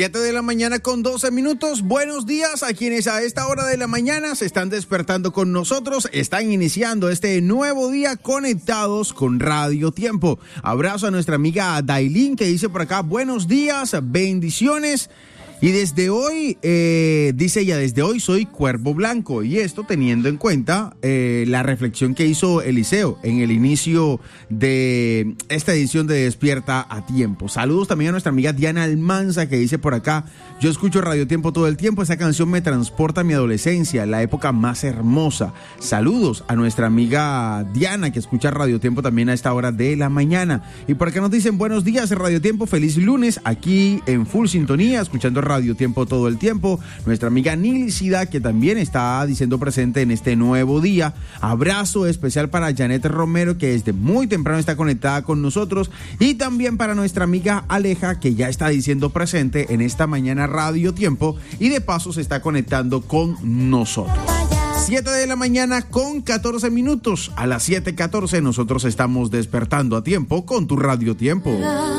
7 de la mañana con 12 minutos. Buenos días a quienes a esta hora de la mañana se están despertando con nosotros. Están iniciando este nuevo día conectados con Radio Tiempo. Abrazo a nuestra amiga Dailin que dice por acá, buenos días, bendiciones. Y desde hoy, dice ella, desde hoy soy cuervo blanco. Y esto teniendo en cuenta la reflexión que hizo Eliseo en el inicio de esta edición de Despierta a Tiempo. Saludos también a nuestra amiga Diana Almanza que dice por acá, yo escucho Radio Tiempo todo el tiempo. Esa canción me transporta a mi adolescencia, la época más hermosa. Saludos a nuestra amiga Diana que escucha Radio Tiempo también a esta hora de la mañana. Y por acá nos dicen buenos días Radio Tiempo, feliz lunes aquí en full sintonía, escuchando Radio Tiempo todo el tiempo. Nuestra amiga Nilcida que también está diciendo presente en este nuevo día. Abrazo especial para Janet Romero que desde muy temprano está conectada con nosotros, y también para nuestra amiga Aleja que ya está diciendo presente en esta mañana Radio Tiempo y de paso se está conectando con nosotros. 7 de la mañana con 14 minutos. A las 7:14 nosotros estamos despertando a tiempo con tu Radio Tiempo.